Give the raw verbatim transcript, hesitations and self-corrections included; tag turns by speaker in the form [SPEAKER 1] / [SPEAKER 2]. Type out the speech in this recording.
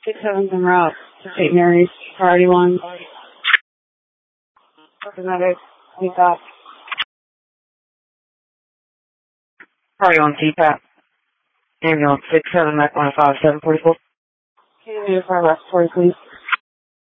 [SPEAKER 1] six seven's en route to Saint Mary's, priority one. Medic, we got.
[SPEAKER 2] Priority one, C PAP. Ambulance six seven, Mac one five seven forty-four.
[SPEAKER 1] Can you move for respiratory, please?